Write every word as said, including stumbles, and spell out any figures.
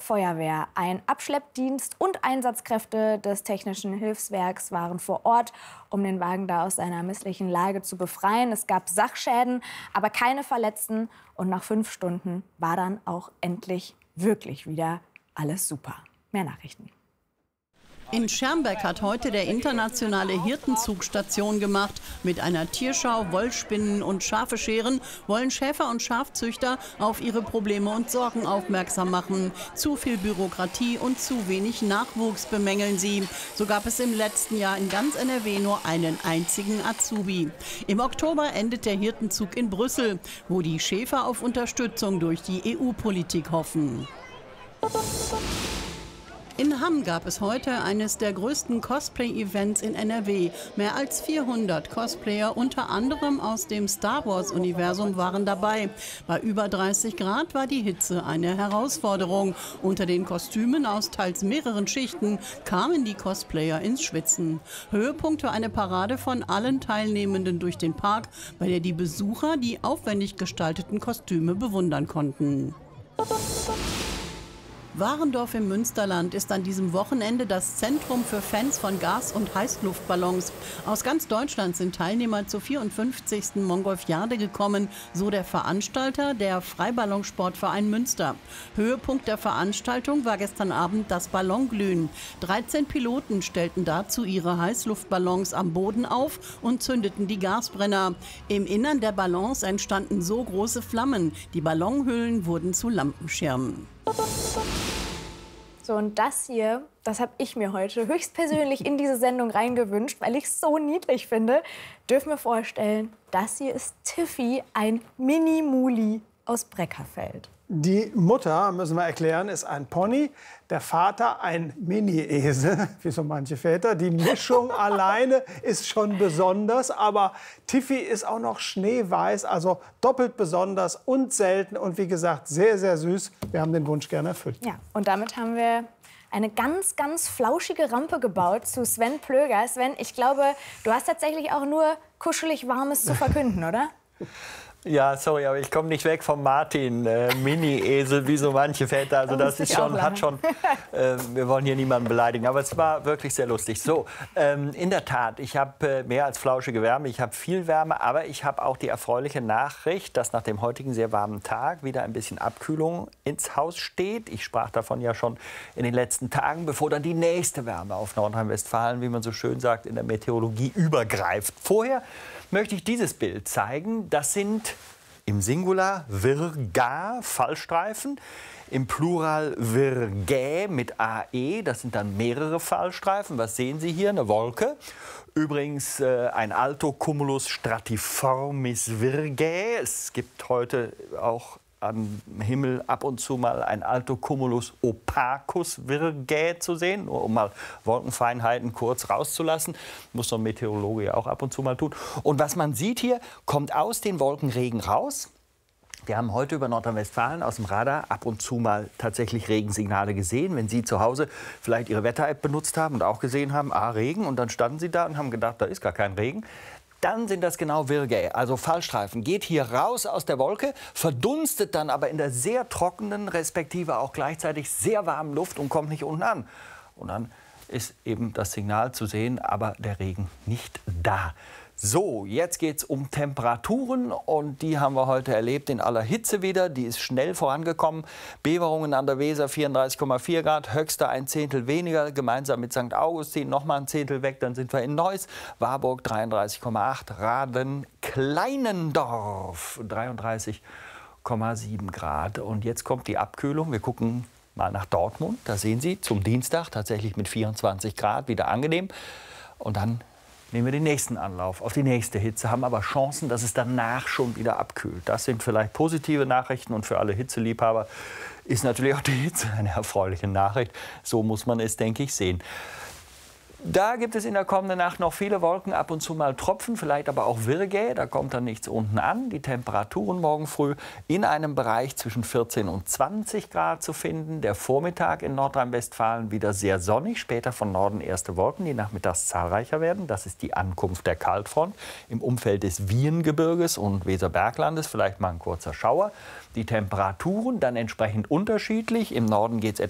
Feuerwehr, ein Abschleppdienst und Einsatzkräfte des Technischen Hilfswerks waren vor Ort, um den Wagen da aus seiner misslichen Lage zu befreien. Es gab Sachschäden, aber keine Verletzten. Und nach fünf Stunden war dann auch endlich wirklich wieder alles super. Mehr Nachrichten. In Schermbeck hat heute der internationale Hirtenzug Station gemacht. Mit einer Tierschau, Wollspinnen und Schafe scheren wollen Schäfer und Schafzüchter auf ihre Probleme und Sorgen aufmerksam machen. Zu viel Bürokratie und zu wenig Nachwuchs bemängeln sie. So gab es im letzten Jahr in ganz N R W nur einen einzigen Azubi. Im Oktober endet der Hirtenzug in Brüssel, wo die Schäfer auf Unterstützung durch die E U-Politik hoffen. In Hamm gab es heute eines der größten Cosplay-Events in N R W. Mehr als vierhundert Cosplayer, unter anderem aus dem Star-Wars-Universum, waren dabei. Bei über dreißig Grad war die Hitze eine Herausforderung. Unter den Kostümen aus teils mehreren Schichten kamen die Cosplayer ins Schwitzen. Höhepunkt war eine Parade von allen Teilnehmenden durch den Park, bei der die Besucher die aufwendig gestalteten Kostüme bewundern konnten. Warendorf im Münsterland ist an diesem Wochenende das Zentrum für Fans von Gas- und Heißluftballons. Aus ganz Deutschland sind Teilnehmer zur vierundfünfzigsten Mongolfiade gekommen, so der Veranstalter, der Freiballonsportverein Münster. Höhepunkt der Veranstaltung war gestern Abend das Ballonglühen. dreizehn Piloten stellten dazu ihre Heißluftballons am Boden auf und zündeten die Gasbrenner. Im Innern der Ballons entstanden so große Flammen. Die Ballonhüllen wurden zu Lampenschirmen. So, und das hier, das habe ich mir heute höchstpersönlich in diese Sendung reingewünscht, weil ich es so niedlich finde. Dürfen wir vorstellen, das hier ist Tiffy, ein Mini-Muli aus Breckerfeld. Die Mutter, müssen wir erklären, ist ein Pony, der Vater ein Mini-Esel, wie so manche Väter. Die Mischung alleine ist schon besonders, aber Tiffy ist auch noch schneeweiß, also doppelt besonders und selten und wie gesagt sehr, sehr süß. Wir haben den Wunsch gerne erfüllt. Ja, und damit haben wir eine ganz, ganz flauschige Rampe gebaut zu Sven Plöger. Sven, ich glaube, du hast tatsächlich auch nur kuschelig Warmes zu verkünden, oder? Ja, sorry, aber ich komme nicht weg vom Martin, äh, Mini-Esel, wie so manche Väter. Also das ist schon, hat schon, äh, wir wollen hier niemanden beleidigen, aber es war wirklich sehr lustig. So, ähm, in der Tat, ich habe äh, mehr als flauschige Wärme, ich habe viel Wärme, aber ich habe auch die erfreuliche Nachricht, dass nach dem heutigen sehr warmen Tag wieder ein bisschen Abkühlung ins Haus steht. Ich sprach davon ja schon in den letzten Tagen, bevor dann die nächste Wärme auf Nordrhein-Westfalen, wie man so schön sagt, in der Meteorologie übergreift. Vorher möchte ich dieses Bild zeigen. Das sind im Singular Virga, Fallstreifen, im Plural Virgae mit A E. Das sind dann mehrere Fallstreifen. Was sehen Sie hier? Eine Wolke. Übrigens äh, ein Altocumulus stratiformis Virgae. Es gibt heute auch am Himmel ab und zu mal ein Altocumulus opacus Virgae zu sehen, nur um mal Wolkenfeinheiten kurz rauszulassen. Muss so ein Meteorologe ja auch ab und zu mal tun. Und was man sieht hier, kommt aus den Wolken Regen raus. Wir haben heute über Nordrhein-Westfalen aus dem Radar ab und zu mal tatsächlich Regensignale gesehen. Wenn Sie zu Hause vielleicht Ihre Wetter-App benutzt haben und auch gesehen haben, ah, Regen, und dann standen Sie da und haben gedacht, da ist gar kein Regen. Dann sind das genau Virgae, also Fallstreifen. Geht hier raus aus der Wolke, verdunstet dann aber in der sehr trockenen, respektive auch gleichzeitig sehr warmen Luft und kommt nicht unten an. Und dann ist eben das Signal zu sehen, aber der Regen nicht da. So, jetzt geht es um Temperaturen und die haben wir heute erlebt in aller Hitze wieder. Die ist schnell vorangekommen. Beverungen an der Weser vierunddreißig Komma vier Grad, Höchster ein Zehntel weniger, gemeinsam mit Sankt Augustin noch mal ein Zehntel weg. Dann sind wir in Neuss, Warburg dreiunddreißig Komma acht, Raden, Kleinendorf dreiunddreißig Komma sieben Grad. Und jetzt kommt die Abkühlung. Wir gucken mal nach Dortmund. Da sehen Sie zum Dienstag tatsächlich mit vierundzwanzig Grad wieder angenehm. Und dann nehmen wir den nächsten Anlauf auf die nächste Hitze, haben aber Chancen, dass es danach schon wieder abkühlt. Das sind vielleicht positive Nachrichten und für alle Hitzeliebhaber ist natürlich auch die Hitze eine erfreuliche Nachricht. So muss man es, denke ich, sehen. Da gibt es in der kommenden Nacht noch viele Wolken, ab und zu mal Tropfen, vielleicht aber auch Virgae. Da kommt dann nichts unten an. Die Temperaturen morgen früh in einem Bereich zwischen vierzehn und zwanzig Grad zu finden. Der Vormittag in Nordrhein-Westfalen wieder sehr sonnig. Später von Norden erste Wolken, die nachmittags zahlreicher werden. Das ist die Ankunft der Kaltfront. Im Umfeld des Wiehengebirges und Weserberglandes vielleicht mal ein kurzer Schauer. Die Temperaturen dann entsprechend unterschiedlich. Im Norden geht es etwas